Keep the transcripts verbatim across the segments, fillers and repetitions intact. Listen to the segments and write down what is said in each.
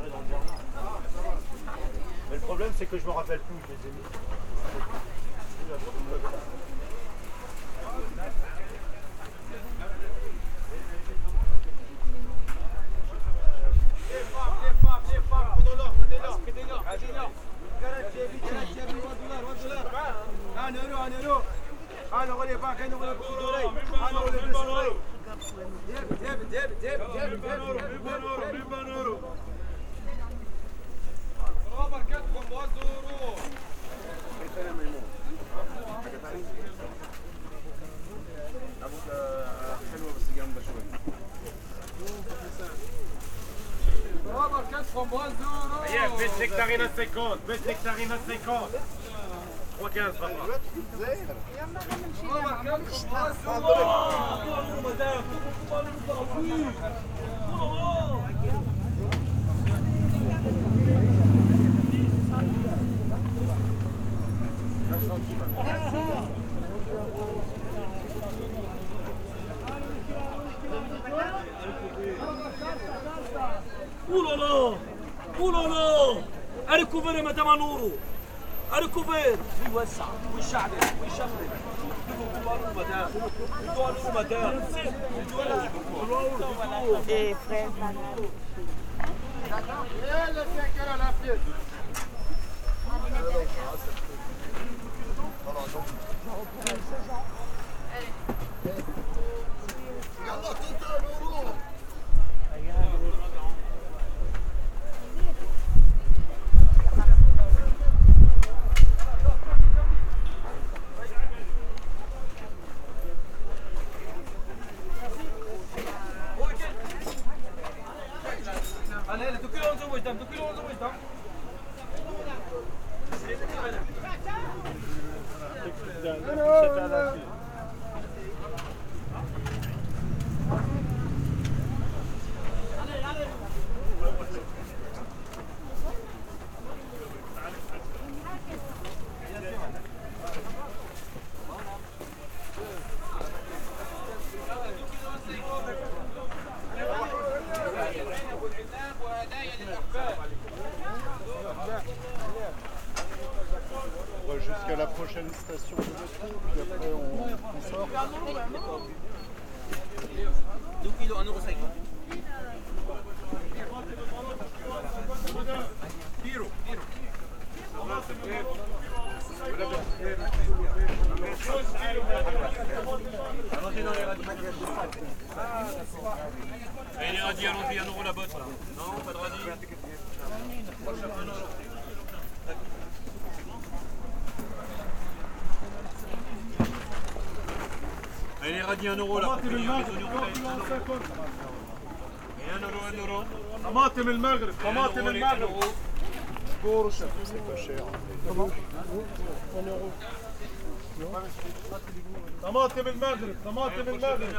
récupérés dans le jardin. Mais le problème, c'est que je me rappelle plus où je les ai mis. Best nectarine à cinquante, best nectarine à cinquante. trois quinze papa. Ouh là là! Ouh là là! Elle est couverte, madame Anouro! Elle est couverte! Oui, وسع والشعب والشعب Et fraises, Jusqu'à la prochaine station de métro, puis après on, on sort. deux kilos, un euro cinquante. Kilo, kilo. Et les radis, allons-y, un euro la botte là. Non, pas de radis. Allez, les radis, un euro là. Et un euro, un euro. طماطم المغرب طماطم المغرب C'est pas cher. طماطم المغرب طماطم المغرب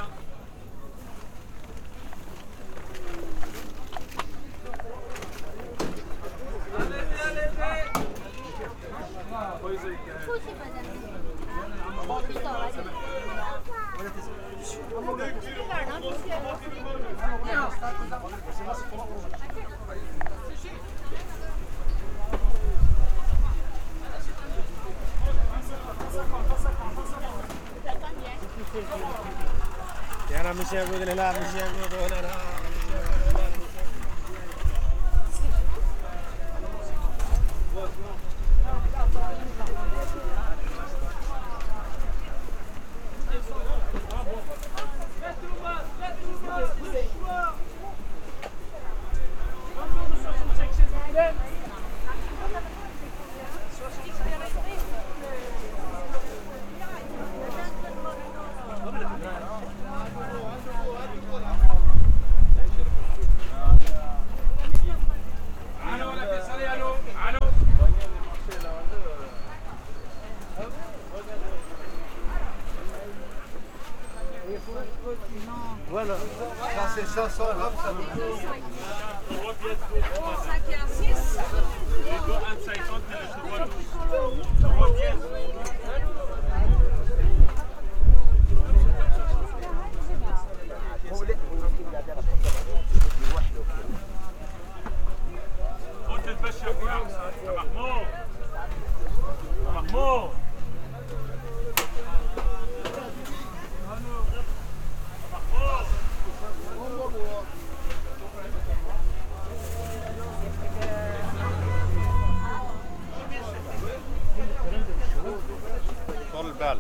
يلا مش يقول لا مش يقول لا Voilà, ça c'est cinq cents grammes, ça veut dire. cinq et un six. Belle.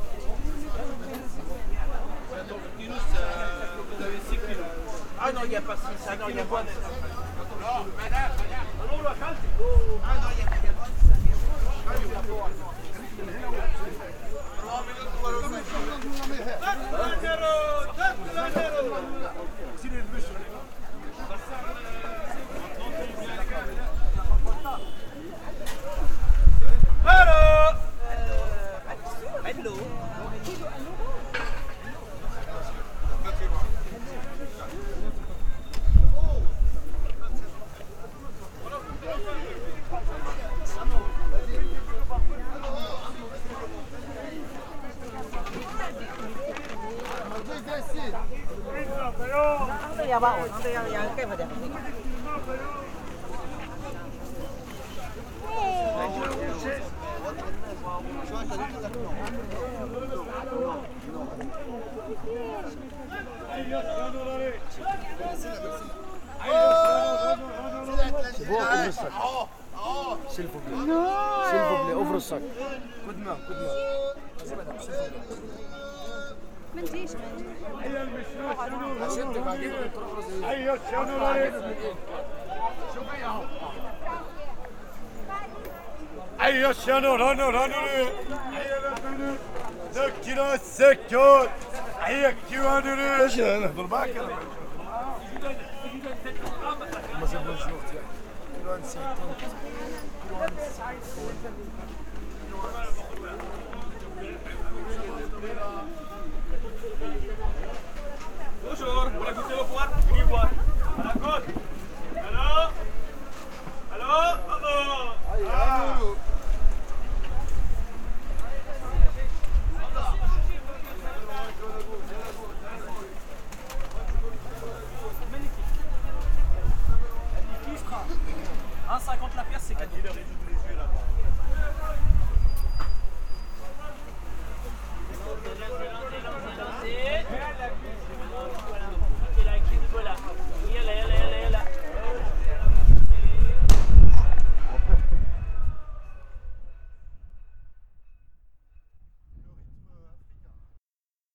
Ah non, il n'y a pas six, ah non, il n'y a pas Nó giờ bao, nó giờ giờ cái vật đấy. C'est bon, ouvre le sac. S'il vous plaît. S'il vous plaît, ouvre le sac. Coup de main, coup de main. ما تجيش عشان تبقى جيب الترابيزه. ايوه شنو عليك ايوه شنو رانو رانو ايوه رانو ذكرنا السكوت ايوه كيوانو ايش نهضر معاك انا. ما زال بنشوف كيلو نسيت كيلو نسيت